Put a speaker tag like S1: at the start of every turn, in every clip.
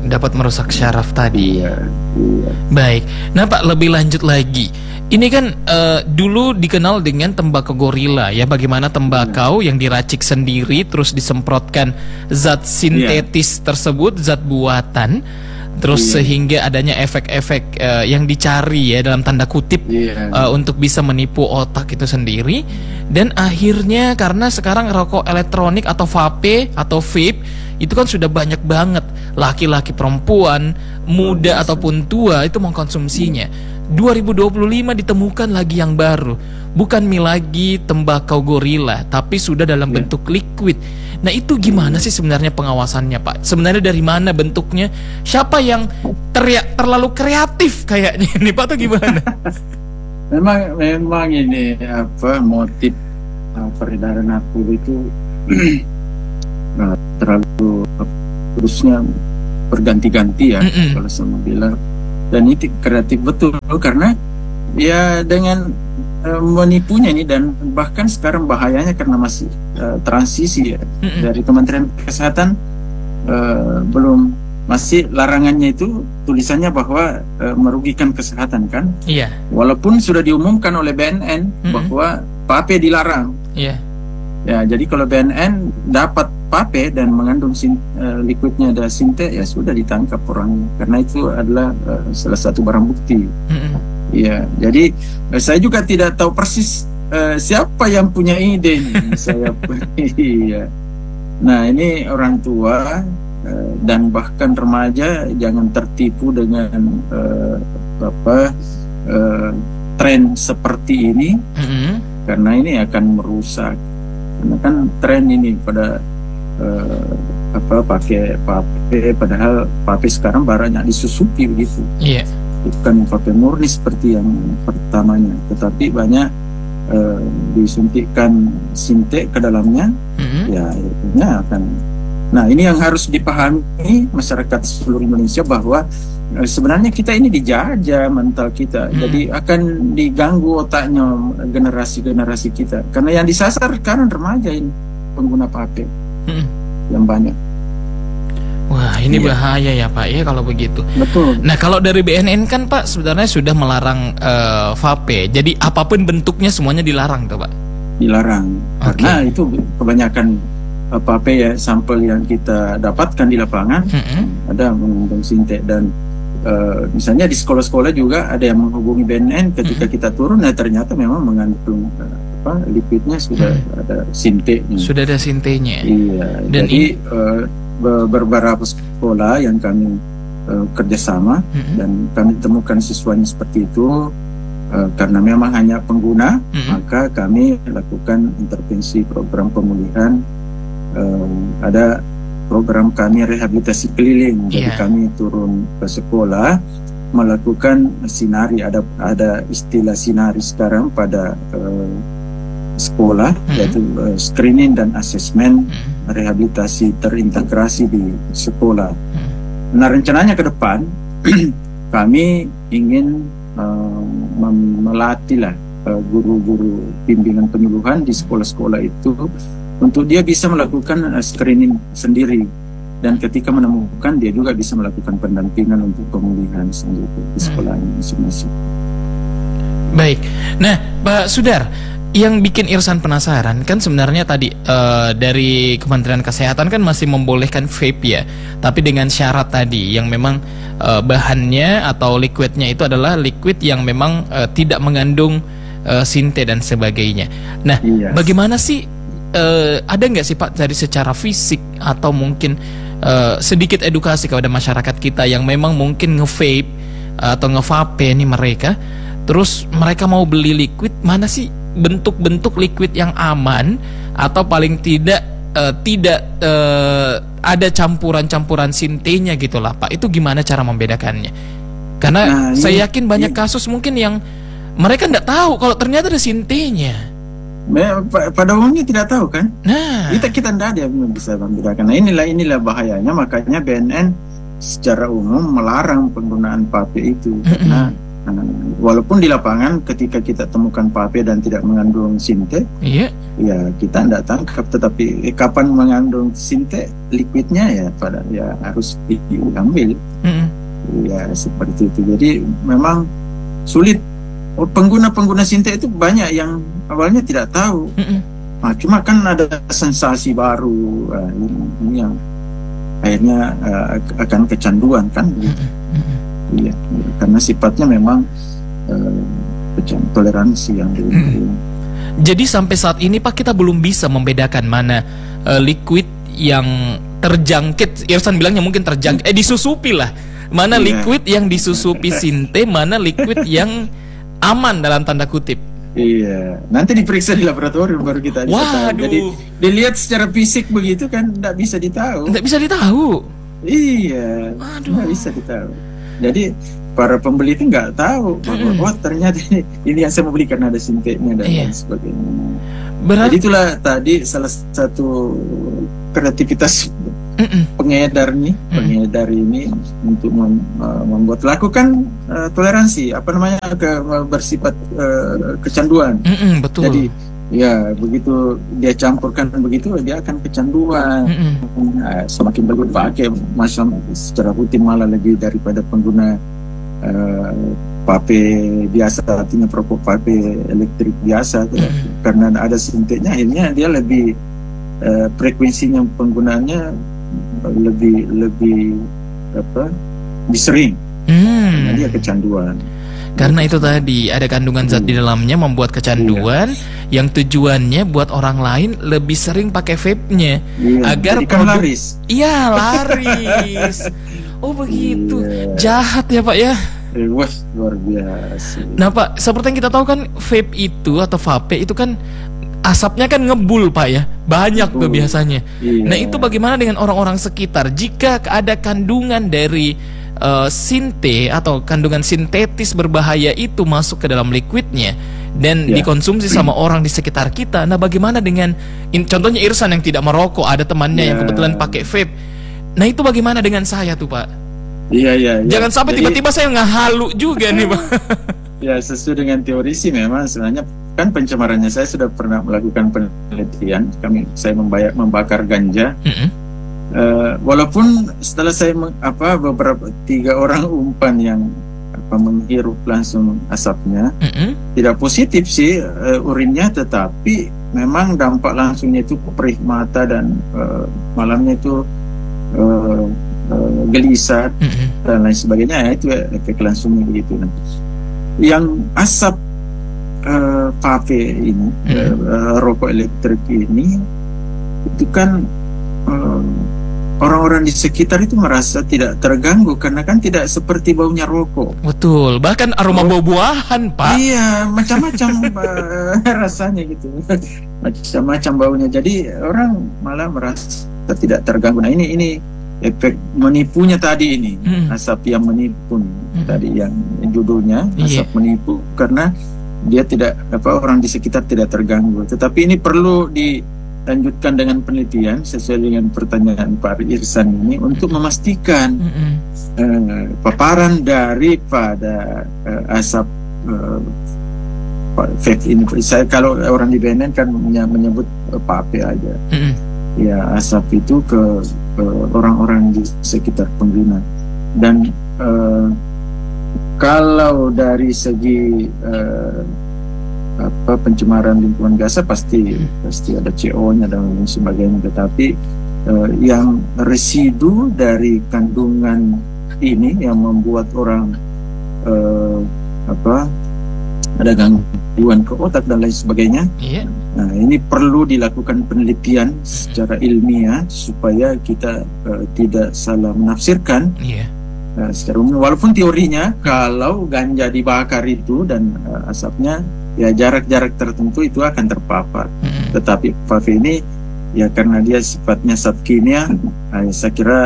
S1: dapat merusak syaraf tadi.
S2: Iya, iya.
S1: Baik. Nah Pak, lebih lanjut lagi. Ini kan dulu dikenal dengan tembakau gorila ya, bagaimana tembakau yang diracik sendiri terus disemprotkan zat sintetis tersebut, zat buatan, terus sehingga adanya efek-efek yang dicari ya dalam tanda kutip untuk bisa menipu otak itu sendiri. Dan akhirnya karena sekarang rokok elektronik atau vape atau vape itu kan sudah banyak banget laki-laki, perempuan, muda ataupun tua itu mengkonsumsinya. 2025 ditemukan lagi yang baru, bukan lagi tembakau gorila, tapi sudah dalam bentuk liquid. Nah itu gimana sih sebenarnya pengawasannya Pak? Sebenarnya dari mana bentuknya? Siapa yang terlalu kreatif kayaknya ini Pak, atau gimana?
S2: Memang ini motif peredaran narkoba itu terlalu terusnya berganti-ganti ya kalau saya bilang. Dan itu kreatif betul karena ya dengan menipunya ini, dan bahkan sekarang bahayanya karena masih transisi ya dari Kementerian Kesehatan, belum, masih larangannya itu tulisannya bahwa merugikan kesehatan kan.
S1: Iya.
S2: Walaupun sudah diumumkan oleh BNN bahwa vape dilarang.
S1: Iya.
S2: Ya, jadi kalau BNN dapat vape dan mengandung liquidnya ada sinte, ya sudah ditangkap orangnya, karena itu adalah salah satu barang bukti. Ya, jadi saya juga tidak tahu persis siapa yang punya ide ini. Iya. Nah, ini orang tua dan bahkan remaja jangan tertipu dengan tren seperti ini, karena ini akan merusak. Karena kan tren ini pada pakai vape, padahal vape sekarang banyak disusupi begitu. Iya. Bukan vape murni seperti yang pertamanya, tetapi banyak disuntikkan sinte ke dalamnya. Ya, akhirnya akan. Nah, ini yang harus dipahami masyarakat seluruh Indonesia, bahwa sebenarnya kita ini dijajah mental kita, jadi akan diganggu otaknya generasi-generasi kita, karena yang disasar sekarang remaja ini, pengguna vape yang banyak.
S1: Wah, ini bahaya ya Pak ya kalau begitu.
S2: Betul.
S1: Nah, kalau dari BNN kan Pak sebenarnya sudah melarang vape, jadi apapun bentuknya semuanya dilarang tuh Pak. Dilarang,
S2: karena itu kebanyakan vape ya, sampel yang kita dapatkan di lapangan ada mengandung sinte. Dan misalnya di sekolah-sekolah juga ada yang menghubungi BNN ketika kita turun, nah ternyata memang mengandung liquidnya sudah ada sintenya.
S1: Sudah ada sintenya.
S2: Iya. Dan jadi beberapa sekolah yang kami kerjasama dan kami temukan siswanya seperti itu, karena memang hanya pengguna, maka kami lakukan intervensi program pemulihan. Ada program kami rehabilitasi keliling, jadi kami turun ke sekolah melakukan sinari. Ada istilah sinari sekarang pada sekolah, yaitu screening dan asesmen rehabilitasi terintegrasi di sekolah. Nah, rencananya ke depan kami ingin melatih guru-guru bimbingan penyuluhan di sekolah-sekolah itu untuk dia bisa melakukan screening sendiri, dan ketika menemukan dia juga bisa melakukan pendampingan untuk pemulihan sendiri di sekolahnya masing-masing.
S1: Baik. Nah, Pak Sudar, yang bikin Irsan penasaran kan sebenarnya tadi dari Kementerian Kesehatan kan masih membolehkan vape ya, tapi dengan syarat tadi yang memang bahannya atau liquidnya itu adalah liquid yang memang tidak mengandung sinte dan sebagainya. Nah, bagaimana sih, ada nggak sih Pak dari secara fisik atau mungkin sedikit edukasi kepada masyarakat kita yang memang mungkin nge-vape atau nge-vape nih mereka, terus mereka mau beli liquid, mana sih bentuk-bentuk liquid yang aman atau paling tidak ada campuran-campuran sintenya gitulah Pak, itu gimana cara membedakannya? Karena saya yakin banyak kasus mungkin yang mereka nggak tahu kalau ternyata ada sintenya.
S2: Pada umumnya tidak tahu kan? Nah, kita tidak ada yang bisa membedakan. Nah, inilah bahayanya, makanya BNN secara umum melarang penggunaan vape itu, karena Walaupun di lapangan ketika kita temukan pape dan tidak mengandung sinte,
S1: Iya.
S2: ya kita tidak tangkap. Tetapi kapan mengandung sinte, liquidnya ya pada ya harus diambil. Ya seperti itu. Jadi memang sulit. Pengguna sinte itu banyak yang awalnya tidak tahu. Cuma kan ada sensasi baru, ini yang akhirnya akan kecanduan kan. Iya, karena sifatnya memang toleransi yang
S1: Jadi sampai saat ini Pak, kita belum bisa membedakan mana liquid yang terjangkit, Irsan bilangnya mungkin terjangkit, disusupi lah. Mana liquid yang disusupi sinte, mana liquid yang aman dalam tanda kutip.
S2: Iya, nanti diperiksa di laboratorium baru kita bisa tahu. Jadi dilihat secara fisik begitu kan tidak bisa ditahu.
S1: Tidak bisa ditahu.
S2: Iya, tidak bisa ditahu. Jadi para pembeli itu nggak tahu bahwa ternyata ini yang saya mau beli karena ada sintenya dan lain sebagainya. Jadi itulah tadi salah satu kreativitas pengedar ini untuk membuat lakukan toleransi bersifat kecanduan.
S1: Betul.
S2: Jadi ya begitu dia campurkan begitu dia akan kecanduan. Semakin bagus pakai macam secara rutin malah lebih daripada pengguna pape biasa, artinya perokok pape elektrik biasa. Karena ada sinteknya akhirnya dia lebih frekuensinya penggunaannya lebih sering. Karena dia kecanduan.
S1: Karena itu tadi ada kandungan zat di dalamnya membuat kecanduan, yang tujuannya buat orang lain lebih sering pakai vape-nya agar
S2: laris.
S1: Iya, laris. Oh begitu. Jahat ya Pak ya.
S2: Wah, luar biasa.
S1: Nah Pak, seperti yang kita tahu kan vape itu atau vape itu kan asapnya kan ngebul Pak ya, banyak tuh biasanya. Nah itu bagaimana dengan orang-orang sekitar jika ada kandungan dari sinte atau kandungan sintetis berbahaya itu masuk ke dalam liquidnya dan dikonsumsi sama orang di sekitar kita? Nah bagaimana dengan contohnya Irsan yang tidak merokok, ada temannya yang kebetulan pakai vape. Nah itu bagaimana dengan saya tuh Pak?
S2: Iya.
S1: Jangan sampai tiba-tiba saya ngehalu juga nih Pak.
S2: Ya sesuai dengan teori sih memang sebenarnya kan pencemarannya saya sudah pernah melakukan penelitian. Saya membakar ganja. Walaupun setelah saya beberapa 3 orang umpan yang menghirup langsung asapnya tidak positif sih urinnya, tetapi memang dampak langsungnya itu perih mata dan malamnya itu gelisah dan lain sebagainya. Itu efek langsungnya begitu. Nah, yang asap vape ini rokok elektrik ini itu kan orang-orang di sekitar itu merasa tidak terganggu karena kan tidak seperti baunya rokok.
S1: Betul, bahkan aroma buah-buahan Pak.
S2: Iya, macam-macam rasanya gitu, macam-macam baunya. Jadi orang malah merasa tidak terganggu. Nah ini efek menipunya tadi ini, asap yang menipu tadi yang judulnya asap menipu karena dia tidak orang di sekitar tidak terganggu. Tetapi ini perlu dilanjutkan dengan penelitian sesuai dengan pertanyaan Pak Irsan ini untuk memastikan paparan daripada asap vape ini. Saya kalau orang di BNN kan menyebut pape aja. Ya asap itu ke orang-orang di sekitar pengguna. Dan kalau dari segi pencemaran lingkungan biasa pasti ada CO-nya dan lain sebagainya. Tetapi yang residu dari kandungan ini yang membuat orang ada gangguan ke otak dan lain sebagainya. Nah, ini perlu dilakukan penelitian secara ilmiah supaya kita tidak salah menafsirkan secara umum. Walaupun teorinya kalau ganja dibakar itu dan asapnya ya jarak-jarak tertentu itu akan terpapar. Tetapi vape ini ya karena dia sifatnya zat kimia, saya kira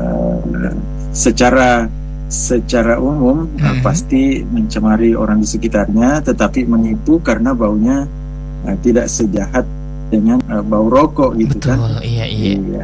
S2: secara umum pasti mencemari orang di sekitarnya, tetapi menipu karena baunya tidak sejahat dengan bau rokok gitu. Betul, kan?
S1: Iya.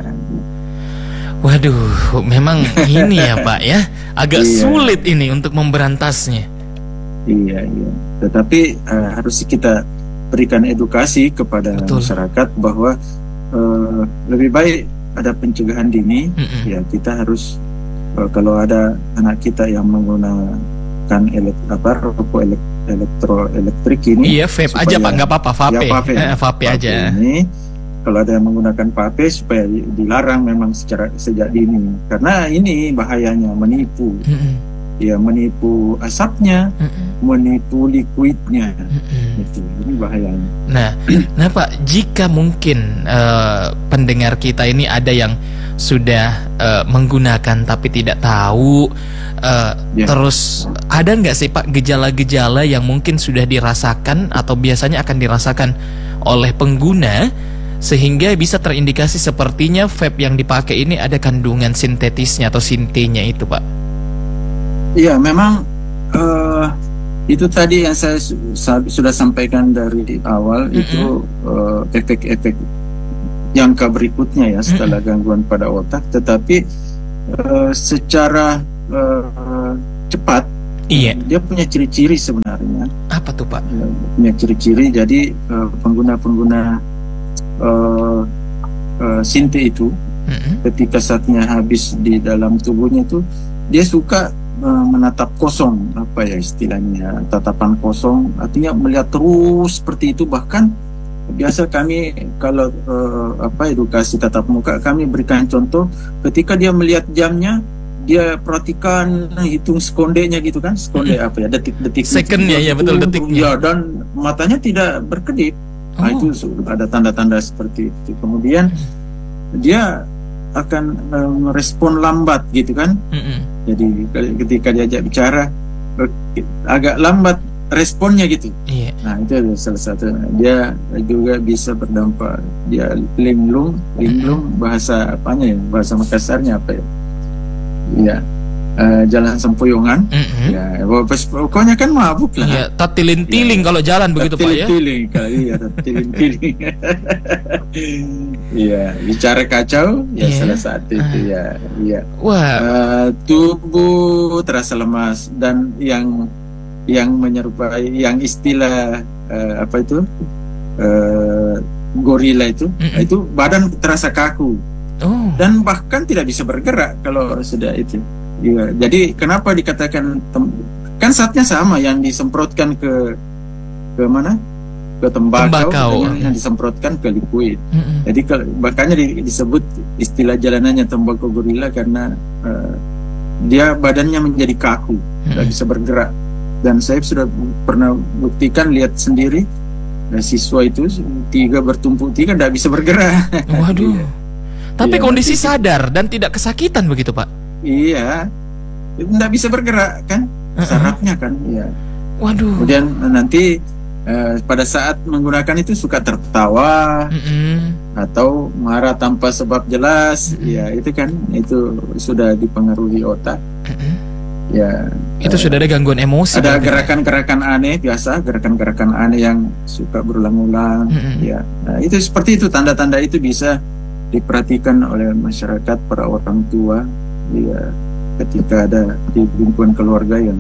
S1: Waduh, memang ini ya Pak ya, agak sulit ini untuk memberantasnya.
S2: Iya, iya. Tetapi harus kita berikan edukasi kepada
S1: Betul.
S2: masyarakat bahwa lebih baik ada pencegahan dini.
S1: Mm-mm.
S2: Ya, kita harus kalau ada anak kita yang menggunakan rokok elektrik ini,
S1: Iya, vape aja Pak, nggak apa-apa, vape.
S2: Ya, vape.
S1: Vape aja.
S2: Ini kalau ada yang menggunakan vape supaya dilarang memang sejak dini, karena ini bahayanya menipu.
S1: Mm-mm.
S2: Ya, menipu asapnya, menipu liquidnya. Itu ini bahayanya.
S1: Nah Pak, jika mungkin pendengar kita ini ada yang sudah menggunakan tapi tidak tahu, terus ada nggak sih Pak gejala-gejala yang mungkin sudah dirasakan atau biasanya akan dirasakan oleh pengguna sehingga bisa terindikasi sepertinya vape yang dipakai ini ada kandungan sintetisnya atau sintenya itu Pak?
S2: Iya, memang itu tadi yang saya sudah sampaikan dari awal. Itu efek-efek jangka berikutnya ya setelah gangguan pada otak, tetapi secara cepat.
S3: Iya.
S2: Dia punya ciri-ciri sebenarnya.
S1: Apa tuh Pak?
S2: Punya ciri-ciri. Jadi pengguna-pengguna sinte itu ketika saatnya habis di dalam tubuhnya itu, dia suka menatap kosong, apa ya istilahnya, tatapan kosong, artinya melihat terus seperti itu. Bahkan biasa kami kalau edukasi tatap muka, kami berikan contoh ketika dia melihat jamnya, dia perhatikan, hitung sekondenya gitu kan, sekonde apa ya, detik-detik
S1: secondnya ya, betul, detiknya
S2: ya, dan matanya tidak berkedip. Nah, itu ada tanda-tanda seperti itu. Kemudian dia akan merespon lambat gitu kan. Jadi ketika diajak bicara agak lambat responnya gitu.
S1: Iya.
S2: Nah, itu adalah salah satu. Dia juga bisa berdampak, dia linglung bahasa apanya ya, bahasa Makassarnya apa ya? Iya. Jalan sempoyongan. Ya, pokoknya kan mabuk lah.
S1: Iya, tatiling-tiling ya. Kalau jalan begitu Pak ya.
S2: Tatiling kali ya, tatiling-tiling. Iya, bicara kacau ya, salah satu itu ya. Iya.
S1: Wah.
S2: Tubuh terasa lemas, dan yang menyerupai, yang istilah gorila itu, itu badan terasa kaku. Dan bahkan tidak bisa bergerak kalau sudah itu. Ya, jadi kenapa dikatakan kan zatnya sama, yang disemprotkan ke mana? Ke tembakau. Yang disemprotkan ke liquid. Jadi makanya disebut istilah jalanannya tembakau gorila, karena dia badannya menjadi kaku, tidak bisa bergerak. Dan saya sudah pernah buktikan, lihat sendiri, siswa itu 3 bertumpuk 3 tidak bisa bergerak.
S1: Waduh. Tapi kondisi sadar dan tidak kesakitan begitu Pak?
S2: Iya, tidak bisa bergerak kan, syaratnya kan. Iya.
S1: Waduh.
S2: Kemudian nanti pada saat menggunakan itu suka tertawa atau marah tanpa sebab jelas. Ya, itu kan, itu sudah dipengaruhi otak. Ya.
S1: Itu sudah ada gangguan emosi.
S2: Ada gerakan-gerakan aneh, biasa gerakan-gerakan aneh yang suka berulang-ulang. Ya. Nah, itu seperti itu, tanda-tanda itu bisa diperhatikan oleh masyarakat, para orang tua, ya, ketika ada di lingkungan keluarga yang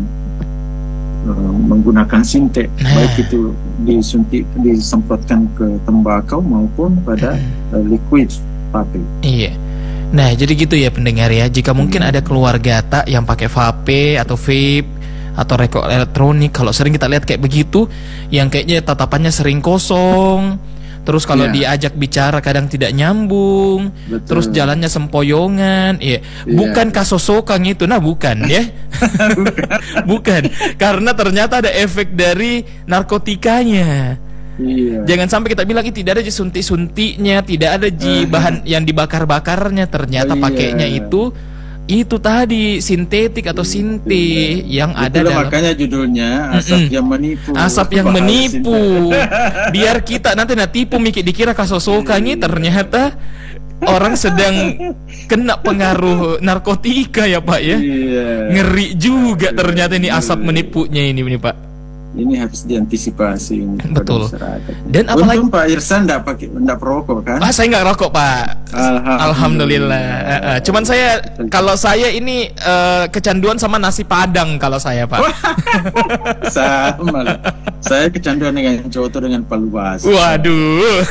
S2: menggunakan sinte, baik itu disemprotkan ke tembakau maupun pada liquid vape.
S1: Iya. Nah, jadi gitu ya pendengar ya. Jika mungkin ada keluarga tak yang pakai vape atau vape atau rokok elektronik, kalau sering kita lihat kayak begitu, yang kayaknya tatapannya sering kosong. Terus kalau diajak bicara kadang tidak nyambung. Betul. Terus jalannya sempoyongan. Iya. Bukan kasosokan itu, nah bukan ya. Bukan. Karena ternyata ada efek dari narkotikanya. Iya. Jangan sampai kita bilang ini tidak ada suntik-suntiknya, tidak ada bahan yang dibakar-bakarnya. Ternyata pakainya itu tadi sintetik atau sinte yang ada dalam.
S2: Makanya judulnya asap yang menipu.
S1: Asap yang menipu. Biar kita nanti tipu mikir dikira kasosokannya, ternyata orang sedang kena pengaruh narkotika ya Pak ya. Ngeri juga ternyata ini asap menipunya ini Pak.
S2: ini harus diantisipasi ini kepada
S1: Betul.
S2: masyarakat.
S1: Dan apalagi
S2: Untung Pak Irsan enggak perokok kan?
S1: saya nggak rokok, Pak. Alhamdulillah. Cuman kalau saya ini kecanduan sama nasi Padang kalau saya, Pak.
S2: Sama lah. Saya kecanduan dengan coto dengan palu basah.
S1: Waduh.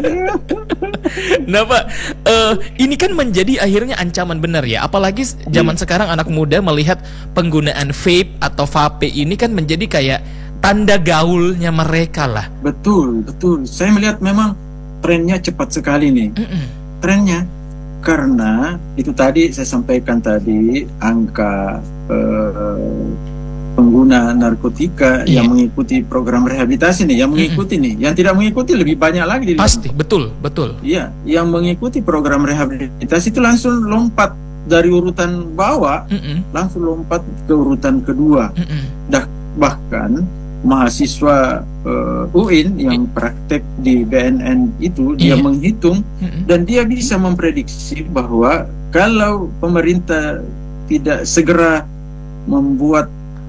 S1: Nah, Pak, ini kan menjadi akhirnya ancaman benar ya. Apalagi zaman sekarang anak muda melihat penggunaan vape atau vape ini kan menjadi kayak tanda gaulnya mereka lah.
S2: Betul. Saya melihat memang trennya cepat sekali nih. Trennya karena itu tadi saya sampaikan tadi angka pengguna narkotika yang mengikuti program rehabilitasi nih, yang mengikuti nih, yang tidak mengikuti lebih banyak lagi.
S1: Pasti, betul.
S2: Iya, yang mengikuti program rehabilitasi itu langsung lompat dari urutan bawah, langsung lompat ke urutan kedua. Bahkan mahasiswa UIN yang praktek di BNN itu dia menghitung dan dia bisa memprediksi bahwa kalau pemerintah tidak segera membuat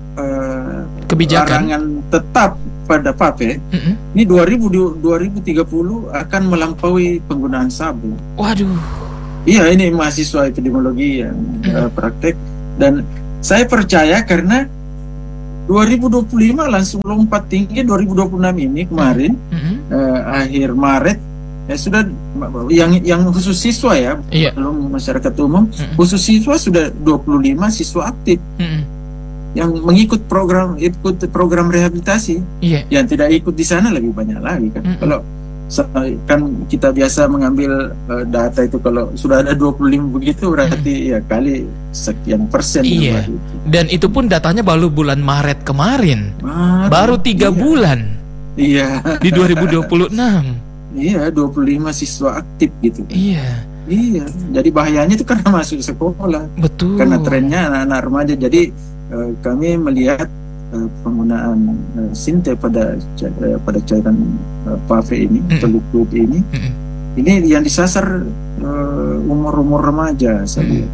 S1: kebijakan
S2: larangan tetap pada vape, ini 2030 akan melampaui penggunaan sabu.
S1: Waduh.
S2: Iya, ini mahasiswa epidemiologi yang praktek, dan saya percaya karena 2025 langsung lompat tinggi. 2026 ini kemarin akhir Maret sudah yang khusus siswa ya, belum masyarakat umum. Khusus siswa sudah 25 siswa aktif yang ikut program rehabilitasi. Yang tidak ikut di sana lebih banyak lagi kan. Kalau kan kita biasa mengambil data itu, kalau sudah ada 25 begitu berarti ya kali sekian persen.
S1: Dan itu pun datanya baru bulan Maret kemarin. Baru 3 bulan. Iya. Di 2026.
S2: Iya, 25 siswa aktif gitu.
S1: Iya.
S2: Jadi bahayanya itu karena masuk sekolah.
S1: Betul.
S2: Karena trennya anak-anak remaja. Jadi kami melihat penggunaan sinte pada cairan vape ini, atau liquid ini, ini yang disasar umur remaja saya.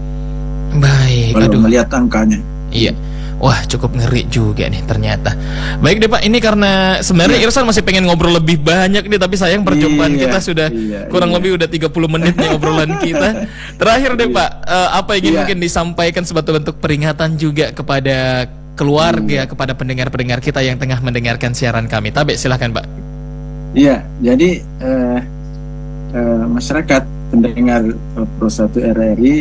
S1: Baik.
S2: Kalau melihat angkanya.
S1: Iya. Wah, cukup ngeri juga nih ternyata. Baik deh Pak, ini karena sebenarnya Irsan masih pengen ngobrol lebih banyak nih, tapi sayang perjumpaan kita sudah kurang lebih udah 30 menit nih obrolan kita. Terakhir deh Pak, apa yang ingin mungkin disampaikan sebagai bentuk peringatan juga kepada keluarga, kepada pendengar-pendengar kita yang tengah mendengarkan siaran kami. Tabe, silahkan Pak.
S2: Iya, jadi masyarakat pendengar Pro 1 RRI,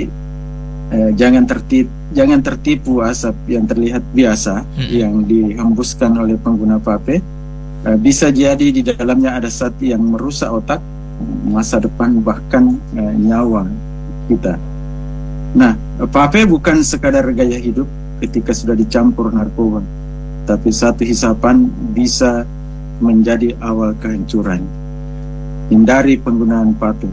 S2: jangan tertipu asap yang terlihat biasa yang dihembuskan oleh pengguna vape. Bisa jadi di dalamnya ada zat yang merusak otak, masa depan, bahkan nyawa kita. Nah, vape bukan sekadar gaya hidup ketika sudah dicampur narkoba, tapi satu hisapan bisa menjadi awal kehancuran. Hindari penggunaan vape.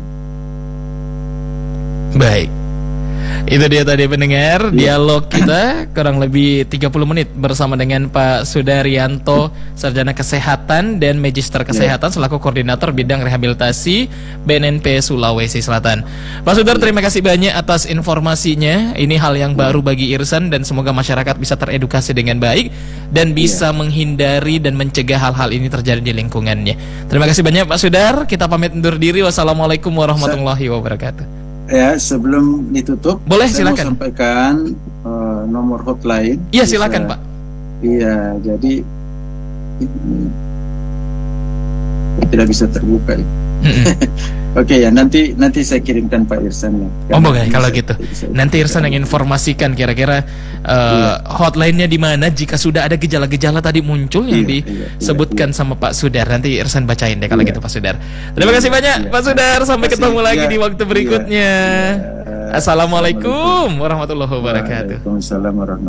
S1: Baik. Itu dia tadi pendengar dialog kita kurang lebih 30 menit bersama dengan Pak Sudaryanto, Sarjana Kesehatan dan Magister Kesehatan selaku Koordinator Bidang Rehabilitasi BNNP Sulawesi Selatan. Pak Sudar, terima kasih banyak atas informasinya. Ini hal yang baru bagi Irsan dan semoga masyarakat bisa teredukasi dengan baik dan bisa menghindari dan mencegah hal-hal ini terjadi di lingkungannya. Terima kasih banyak Pak Sudar. Kita pamit undur diri. Wassalamualaikum warahmatullahi wabarakatuh.
S2: Ya, sebelum ditutup,
S1: boleh
S2: saya
S1: silakan
S2: mau sampaikan nomor hotline.
S1: Iya, silakan Pak.
S2: Iya, jadi ini tidak bisa terbuka. Oke ya, nanti saya kirimkan Pak Irsan ya.
S1: Boleh kalau gitu. Nanti Irsan yang informasikan kira-kira hotline-nya di mana jika sudah ada gejala-gejala tadi muncul yang disebutkan sama Pak Sudar. Nanti Irsan bacain deh kalau gitu Pak Sudar. Terima kasih banyak Pak Sudar. Sampai ketemu lagi di waktu berikutnya. Assalamualaikum warahmatullahi wabarakatuh.
S2: Waalaikumsalam warahmatullahi wabarakatuh.